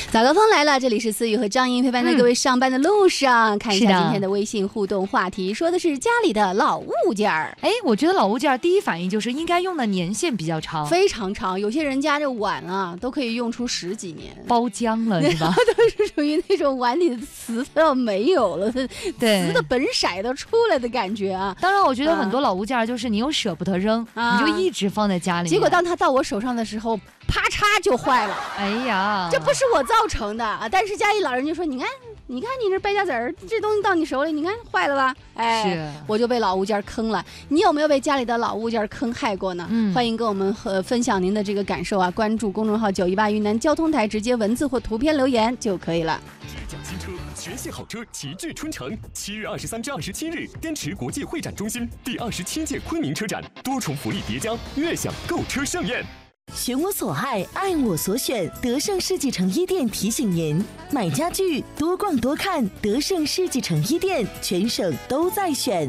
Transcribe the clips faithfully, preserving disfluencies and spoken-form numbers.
早高峰来了，这里是思雨和张莹陪伴在各位上班的路上、嗯、看一下今天的微信互动话题，说的是家里的老物件儿。 哎，我觉得老物件第一反应就是应该用的年限比较长， 非常长，有些人家这碗啊都可以用出十几年， 包浆了是吧？ 都是属于那种碗里的瓷都没有了，瓷的本色都出来的感觉啊。 当然我觉得很多老物件就是你又舍不得扔、啊、你就一直放在家里面， 结果当它到我手上的时候啪嚓就坏了。 哎呀， 这不是我造成的啊！但是家里老人就说：“你看，你看你这败家子儿，这东西到你手里，你看坏了吧？”哎， 是， 我就被老物件坑了。你有没有被家里的老物件坑害过呢？嗯，欢迎跟我们和分享您的这个感受啊！关注公众号九一八云南交通台，直接文字或图片留言就可以了。 智奖新车，全系好车齐聚春城。七月二十三至二十七日，滇池国际会展中心第二十七届昆明车展，多重福利叠加，悦享购车盛宴。 选我所爱，爱我所选。德胜世纪城一店提醒您：买家具多逛多看，德胜世纪城一店全省都在选。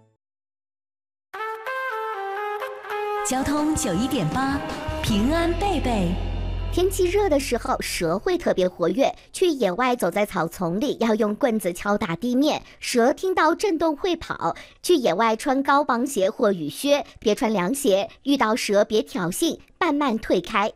交通九一点八，平安贝贝。 天气热的时候，蛇会特别活跃。去野外走在草丛里，要用棍子敲打地面，蛇听到震动会跑。去野外穿高帮鞋或雨靴，别穿凉鞋。遇到蛇别挑衅，慢慢退开。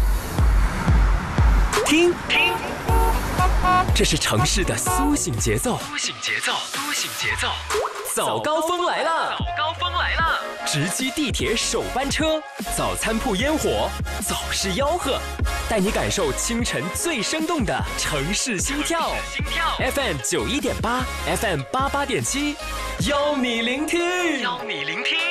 听，听，这是城市的苏醒节奏。苏醒节奏，苏醒节奏。早高峰来了，早高峰来了！直击地铁首班车，早餐铺烟火，早市吆喝，带你感受清晨最生动的城市心跳。心跳 F M 九一点八 ，F M 八八点七，邀你聆听，邀你聆听。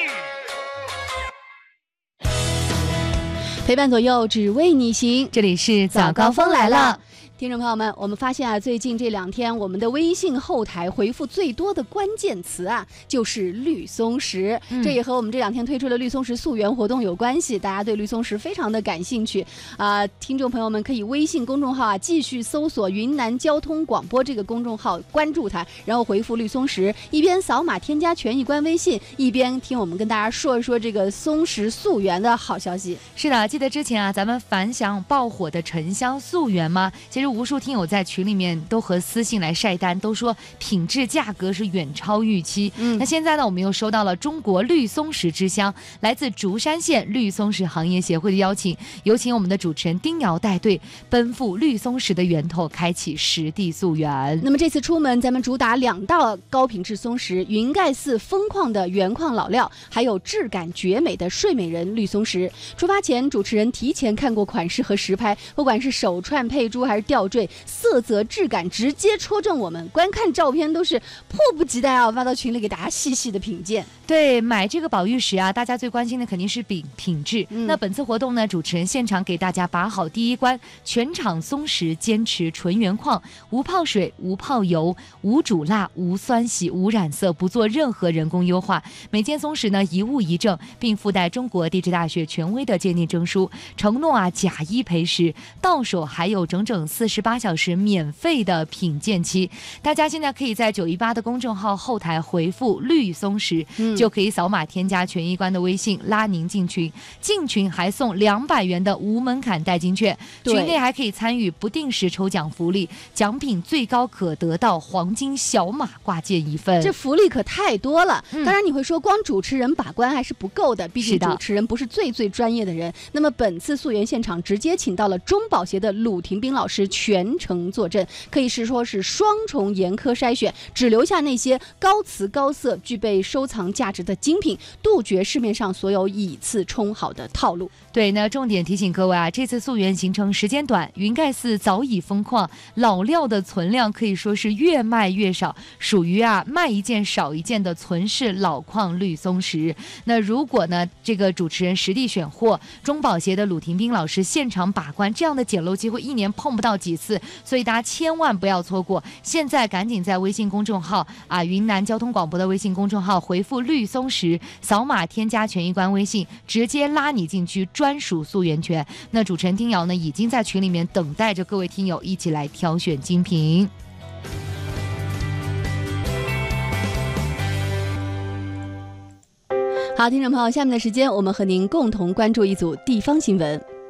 陪伴左右，只为你行。 这里是早高峰来了。 听众朋友们，我们发现啊，最近这两天我们的微信后台回复最多的关键词啊，就是绿松石、嗯。这也和我们这两天推出的绿松石溯源活动有关系，大家对绿松石非常的感兴趣啊、呃。听众朋友们可以微信公众号啊，继续搜索云南交通广播这个公众号，关注它，然后回复绿松石，一边扫码添加权益官微信，一边听我们跟大家说一说这个松石溯源的好消息。 是的，记得之前啊，咱们反响爆火的沉香溯源吗？其实无数听友在群里面都和私信来晒单，都说品质价格是远超预期。嗯，那现在呢，我们又收到了中国绿松石之乡来自竹山县绿松石行业协会的邀请，有请我们的主持人丁瑶带队奔赴绿松石的源头，开启实地溯源。 那么这次出门，咱们主打两道高品质松石：云盖寺风矿的原矿老料，还有质感绝美的睡美人绿松石。出发前，主持人提前看过款式和实拍，不管是手串佩珠还是吊坠，色泽质感直接戳中我们，观看照片都是迫不及待啊，发到群里给大家细细的品鉴。 对，买这个宝玉石啊，大家最关心的肯定是品品质、嗯。那本次活动呢，主持人现场给大家把好第一关，全场松石坚持纯原矿，无泡水、无泡油、无煮蜡、无酸洗、无染色，不做任何人工优化。每件松石呢一物一证，并附带中国地质大学权威的鉴定证书，承诺啊假一赔十，到手还有整整四十八小时免费的品鉴期。大家现在可以在九一八的公众号后台回复绿松石、嗯、就可以扫码添加权益官的微信，拉您进群，进群还送两百元的无门槛代金券，群内还可以参与不定时抽奖福利，奖品最高可得到黄金小马挂件一份， 这福利可太多了、嗯、当然你会说光主持人把关还是不够的，毕竟主持人不是最最专业的人。那么本次溯源现场直接请到了中保协的鲁廷斌老师全程坐镇，可以是说是双重严苛筛选，只留下那些高瓷高色具备收藏价值的精品，杜绝市面上所有以次充好的套路。 对，那重点提醒各位啊，这次溯源行程时间短，云盖寺早已封矿，老料的存量可以说是越卖越少，属于啊卖一件少一件的存世老矿绿松石。那如果呢这个主持人实地选货，中保协的鲁廷斌老师现场把关，这样的捡漏机会一年碰不到几次，所以大家千万不要错过。现在赶紧在微信公众号啊云南交通广播的微信公众号回复绿松石，扫码添加权益官微信，直接拉你进去专属溯源权。那主持人丁瑶呢已经在群里面等待着各位听友一起来挑选精品。 好，听众朋友，下面的时间我们和您共同关注一组地方新闻。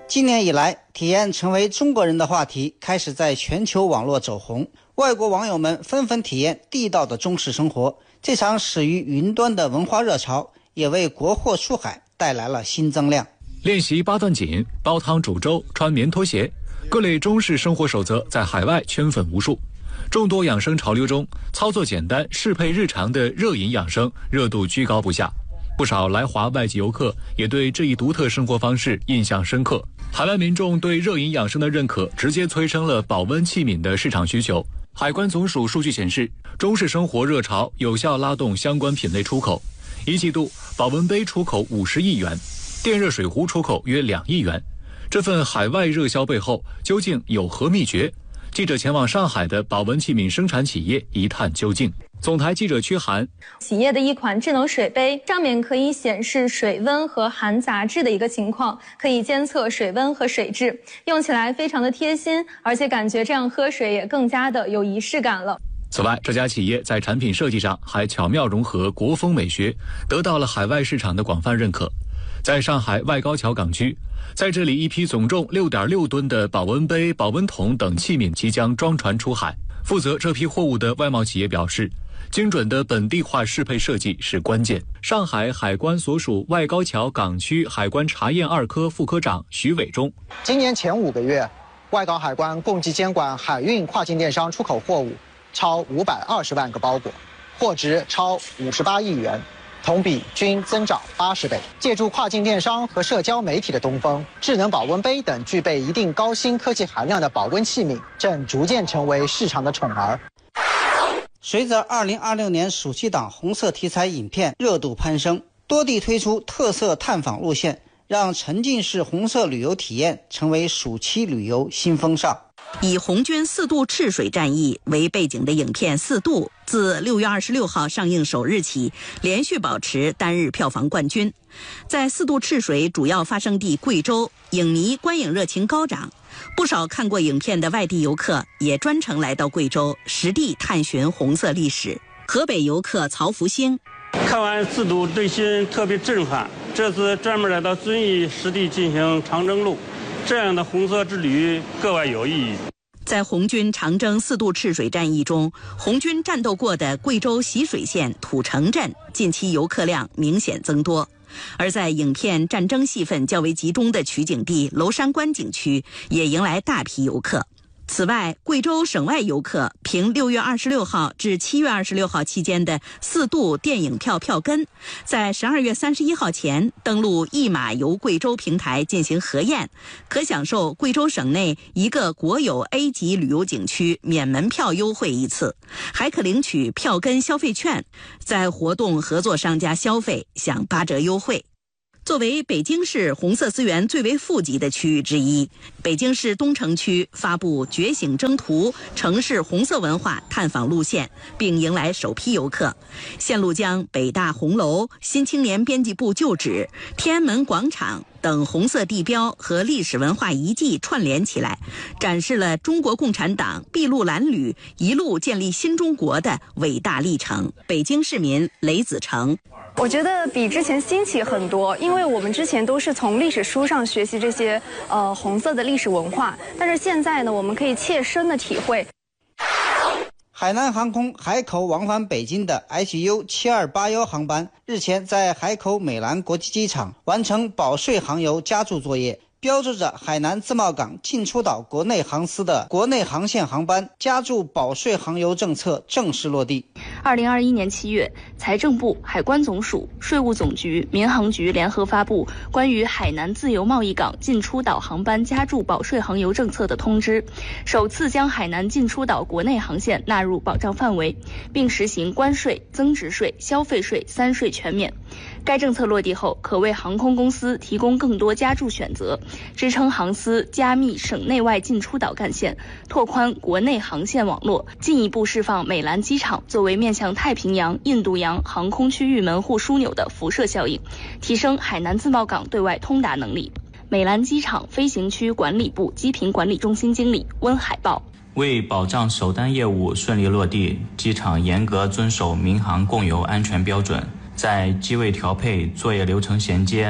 今年以来，体验成为中国人的话题开始在全球网络走红，外国网友们纷纷体验地道的中式生活。这场始于云端的文化热潮也为国货出海带来了新增量。 练习八段锦、煲汤煮粥、穿棉拖鞋，各类中式生活守则在海外圈粉无数。众多养生潮流中，操作简单、适配日常的热饮养生热度居高不下。不少来华外籍游客也对这一独特生活方式印象深刻。海外民众对热饮养生的认可，直接催生了保温器皿的市场需求。海关总署数据显示，中式生活热潮有效拉动相关品类出口。一季度，保温杯出口五十亿元，电热水壶出口约两亿元。这份海外热销背后究竟有何秘诀？记者前往上海的保温器皿生产企业一探究竟。总台记者屈涵， 企业的一款智能水杯，上面可以显示水温和含杂质的一个情况，可以监测水温和水质，用起来非常的贴心，而且感觉这样喝水也更加的有仪式感了。 此外，这家企业在产品设计上还巧妙融合国风美学，得到了海外市场的广泛认可。在上海外高桥港区，在这里一批总重 六点六吨的保温杯、保温桶等器皿即将装船出海。负责这批货物的外贸企业表示，精准的本地化适配设计是关键。上海海关所属外高桥港区海关查验二科副科长徐伟忠， 今年前五个月，外港海关共计监管海运跨境电商出口货物超五百二十万个包裹，货值超五十八亿元，同比均增长八十倍。借助跨境电商和社交媒体的东风，智能保温杯等具备一定高新科技含量的保温器皿正逐渐成为市场的宠儿。 随着二零二六年暑期档红色题材影片热度攀升，多地推出特色探访路线，让沉浸式红色旅游体验成为暑期旅游新风尚。 以红军四渡赤水战役为背景的影片《四渡》自六月二十六号上映首日起，连续保持单日票房冠军。在四渡赤水主要发生地贵州，影迷观影热情高涨，不少看过影片的外地游客也专程来到贵州，实地探寻红色历史。河北游客曹福兴， 看完四渡内心特别震撼，这次专门来到遵义实地进行长征路，这样的红色之旅格外有意义。 在红军长征四渡赤水战役中，红军战斗过的贵州习水县土城镇近期游客量明显增多，而在影片战争戏份较为集中的取景地娄山关景区也迎来大批游客。此外，贵州省外游客凭六月二十六号至七月二十六号期间的四渡电影票票根，在十二月三十一号前登录一马游贵州平台进行核验，可享受贵州省内一个国有 A 级旅游景区免门票优惠一次，还可领取票根消费券，在活动合作商家消费享八折优惠。作为北京市红色资源最为富集的区域之一，北京市东城区发布觉醒征途城市红色文化探访路线，并迎来首批游客。线路将北大红楼、新青年编辑部旧址、天安门广场等红色地标和历史文化遗迹串联起来，展示了中国共产党筚路蓝缕一路建立新中国的伟大历程。北京市民雷子成， 我觉得比之前新奇很多，因为我们之前都是从历史书上学习这些呃红色的历史文化，但是现在呢，我们可以切身的体会。 海南航空海口往返北京的 H U 七二八一航班日前在海口美兰国际机场完成保税航油加注作业，标志着海南自贸港进出岛国内航司的国内航线航班加注保税航油政策正式落地。 二零二一年七月，财政部、海关总署、税务总局、民航局联合发布关于海南自由贸易港进出岛航班加注保税航油政策的通知，首次将海南进出岛国内航线纳入保障范围，并实行关税、增值税、消费税三税全免。该政策落地后，可为航空公司提供更多加注选择，支撑航司加密省内外进出岛干线，拓宽国内航线网络，进一步释放美兰机场作为面向太平洋、印度洋航空区域门户枢纽的辐射效应，提升海南自贸港对外通达能力。美兰机场飞行区管理部机坪管理中心经理温海豹， 为保障首单业务顺利落地，机场严格遵守民航共油安全标准，在机位调配、作业流程衔接、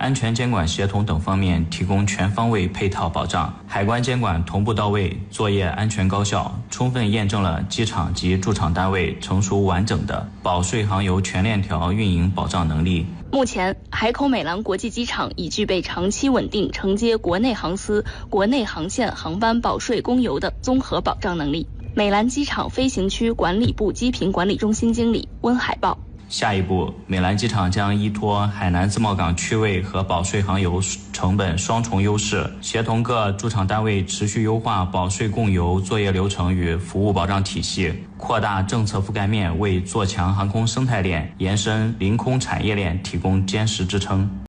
安全监管协同等方面提供全方位配套保障，海关监管同步到位，作业安全高效，充分验证了机场及驻场单位成熟完整的保税航油全链条运营保障能力。 目前，海口美兰国际机场已具备长期稳定承接国内航司、国内航线航班保税公油的综合保障能力。美兰机场飞行区管理部机坪管理中心经理温海报。 下一步，美兰机场将依托海南自贸港区位和保税航油成本双重优势，协同各驻场单位持续优化保税供油作业流程与服务保障体系，扩大政策覆盖面，为做强航空生态链、延伸临空产业链提供坚实支撑。